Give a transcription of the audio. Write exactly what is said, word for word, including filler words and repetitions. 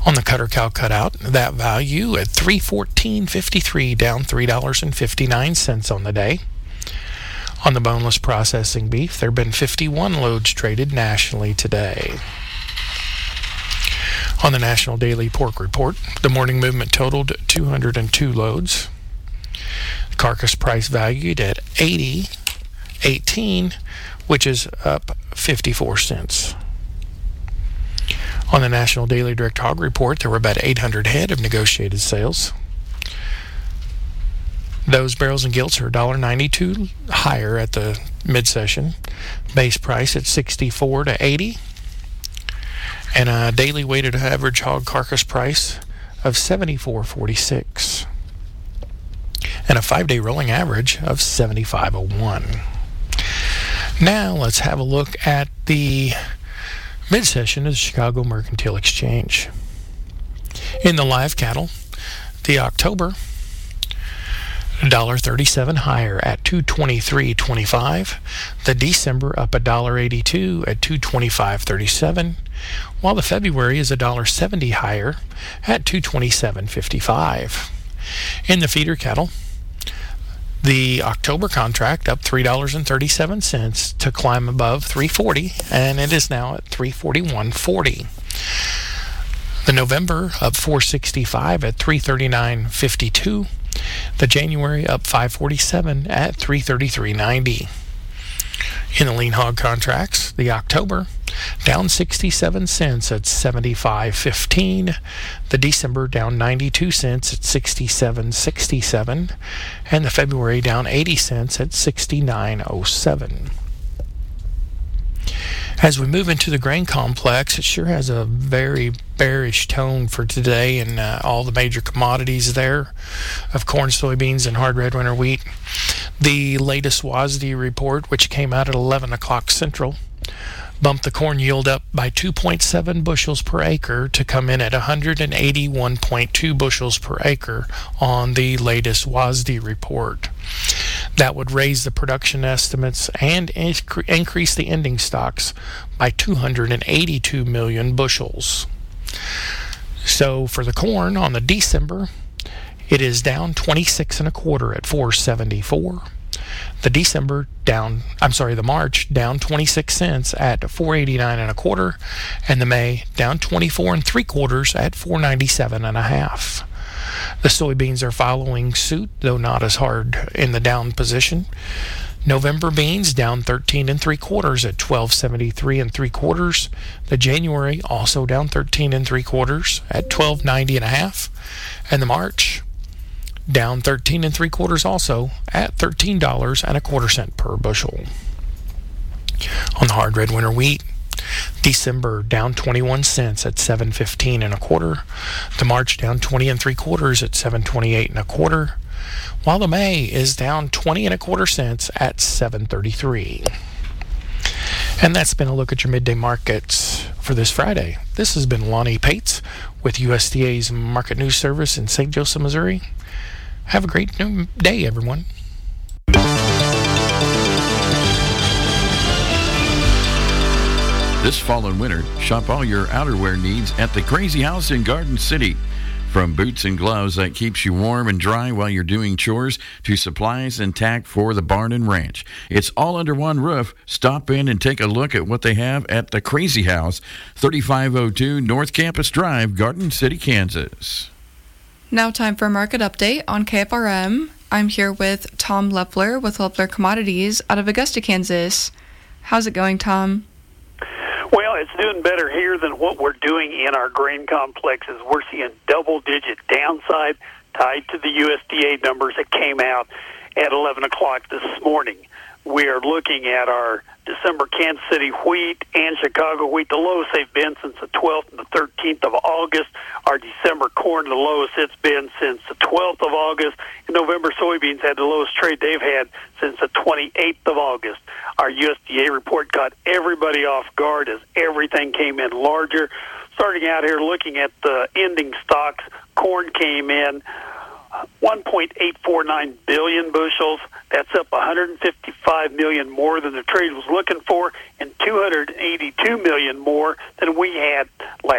On the cutter cow cutout, that value at three fourteen fifty-three, down three dollars and fifty-nine cents on the day. On the boneless processing beef, there have been fifty-one loads traded nationally today. On the National Daily Pork Report, the morning movement totaled two hundred two loads. Carcass price valued at eighty eighteen, which is up fifty-four cents. On the National Daily Direct Hog Report, there were about eight hundred head of negotiated sales. Those barrels and gilts are one dollar ninety-two higher at the mid-session. Base price at sixty-four to eighty. And a daily weighted average hog carcass price of seventy-four forty-six. And a five-day rolling average of seventy-five oh one. Now let's have a look at the mid-session of the Chicago Mercantile Exchange. In the live cattle, the October, one dollar thirty-seven higher at two twenty-three twenty-five. The December up one dollar eighty-two at two twenty-five thirty-seven, while the February is one dollar seventy higher at two twenty-seven fifty-five. In the feeder cattle, the October contract up three dollars and thirty-seven cents to climb above three forty, and it is now at three forty-one forty. The November up four sixty-five at three thirty-nine fifty-two. The January up five forty-seven at three thirty-three ninety. In the lean hog contracts, the October down sixty-seven cents at seventy-five fifteen. The December down ninety-two cents at sixty-seven sixty-seven, and the February down eighty cents at sixty-nine oh seven. As we move into the grain complex, it sure has a very bearish tone for today and uh, all the major commodities there of corn, soybeans, and hard red winter wheat. The latest W A S D report, which came out at eleven o'clock Central, bumped the corn yield up by two point seven bushels per acre to come in at one hundred eighty-one point two bushels per acre on the latest W A S D report. That would raise the production estimates and incre- increase the ending stocks by two hundred eighty-two million bushels. So for the corn on the December, it is down twenty-six and a quarter at four seventy-four. The December down, I'm sorry, the March down twenty-six cents at four eighty-nine and a quarter, and the May down twenty-four and three quarters at four ninety-seven and a half. The soybeans are following suit, though not as hard in the down position. November beans down thirteen and three quarters at twelve seventy-three and three quarters. The January also down thirteen and three quarters at twelve ninety and a half, and the March down thirteen and three quarters also at thirteen dollars and a quarter cent per bushel. On the hard red winter wheat, December down twenty-one cents at seven fifteen and a quarter. The March down twenty and three quarters at seven twenty-eight and a quarter, while the May is down twenty and a quarter cents at seven thirty-three. And that's been a look at your midday markets for this Friday. This has been Lonnie Pates with U S D A's Market News Service in Saint Joseph, Missouri. Have a great day, everyone. This fall and winter, shop all your outerwear needs at the Crazy House in Garden City. From boots and gloves that keeps you warm and dry while you're doing chores to supplies and tack for the barn and ranch. It's all under one roof. Stop in and take a look at what they have at the Crazy House, thirty-five oh two North Campus Drive, Garden City, Kansas. Now time for a market update on K F R M. I'm here with Tom Lepler with Lepler Commodities out of Augusta, Kansas. How's it going, Tom? Well, it's doing better here than what we're doing in our grain complexes. We're seeing double-digit downside tied to the U S D A numbers that came out at eleven o'clock this morning. We are looking at our December Kansas City wheat and Chicago wheat, the lowest they've been since the twelfth and the thirteenth of August. Our December corn, the lowest it's been since the twelfth of August. And November soybeans had the lowest trade they've had since the twenty-eighth of August. Our U S D A report caught everybody off guard as everything came in larger. Starting out here looking at the ending stocks, corn came in one point eight four nine billion bushels. That's up one hundred fifty-five million more than the trade was looking for, and two hundred eighty-two million more than we had last